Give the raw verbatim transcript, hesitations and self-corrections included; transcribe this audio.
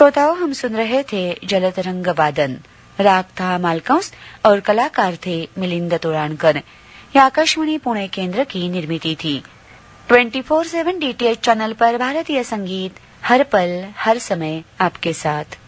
श्रोताओं, हम सुन रहे थे जलतरंग वादन। राग था मालकंस और कलाकार थे मिलिंद तोराणकर। यह आकाशवाणी पुणे केंद्र की निर्मिति थी। Twenty four seven DTH channel पर भारतीय संगीत हर पल हर समय आपके साथ।